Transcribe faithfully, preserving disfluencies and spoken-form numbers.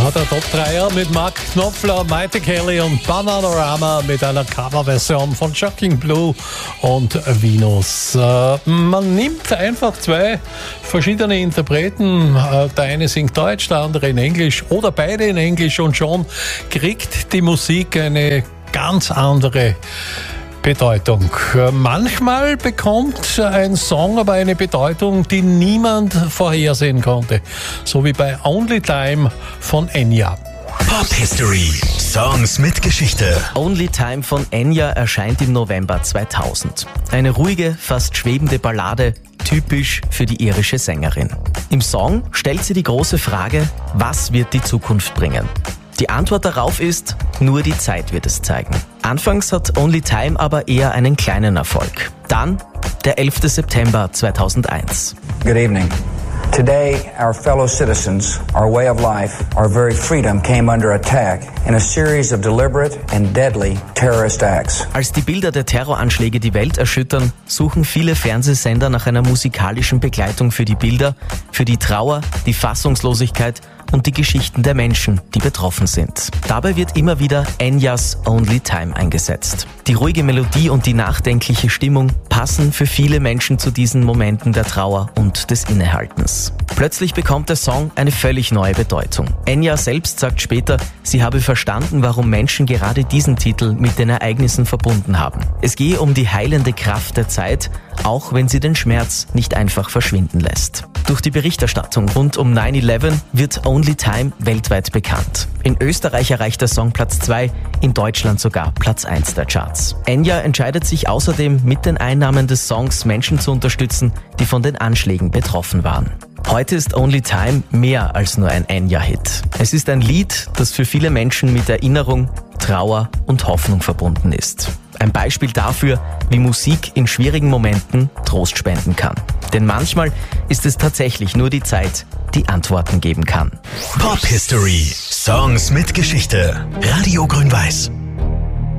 Ja, der Top-Dreier mit Mark Knopfler, Mighty Kelly und Bananarama mit einer Coverversion von Shocking Blue und Venus. Äh, man nimmt einfach zwei verschiedene Interpreten. Äh, der eine singt Deutsch, der andere in Englisch oder beide in Englisch und schon kriegt die Musik eine ganz andere Bedeutung. Manchmal bekommt ein Song aber eine Bedeutung, die niemand vorhersehen konnte. So wie bei Only Time von Enya. Pop History. Songs mit Geschichte. Only Time von Enya erscheint im November zweitausend. Eine ruhige, fast schwebende Ballade, typisch für die irische Sängerin. Im Song stellt sie die große Frage, was wird die Zukunft bringen? Die Antwort darauf ist, nur die Zeit wird es zeigen. Anfangs hat Only Time aber eher einen kleinen Erfolg. Dann der elfter September zweitausendeins. Good evening. Today, our fellow citizens, our way of life, our very freedom came under attack in a series of deliberate and deadly terrorist acts. Als die Bilder der Terroranschläge die Welt erschüttern, suchen viele Fernsehsender nach einer musikalischen Begleitung für die Bilder, für die Trauer, die Fassungslosigkeit und die Geschichten der Menschen, die betroffen sind. Dabei wird immer wieder Enyas Only Time eingesetzt. Die ruhige Melodie und die nachdenkliche Stimmung passen für viele Menschen zu diesen Momenten der Trauer und des Innehaltens. Plötzlich bekommt der Song eine völlig neue Bedeutung. Enya selbst sagt später, sie habe verstanden, warum Menschen gerade diesen Titel mit den Ereignissen verbunden haben. Es gehe um die heilende Kraft der Zeit, auch wenn sie den Schmerz nicht einfach verschwinden lässt. Durch die Berichterstattung rund um neun elf wird Only Time weltweit bekannt. In Österreich erreicht der Song Platz zwei, in Deutschland sogar Platz eins der Charts. Enya entscheidet sich außerdem, mit den Einnahmen des Songs Menschen zu unterstützen, die von den Anschlägen betroffen waren. Heute ist Only Time mehr als nur ein Enya-Hit. Es ist ein Lied, das für viele Menschen mit Erinnerung, Trauer und Hoffnung verbunden ist. Ein Beispiel dafür, wie Musik in schwierigen Momenten Trost spenden kann. Denn manchmal ist es tatsächlich nur die Zeit, die Antworten geben kann. Pop History. Songs mit Geschichte. Radio Grün-Weiß.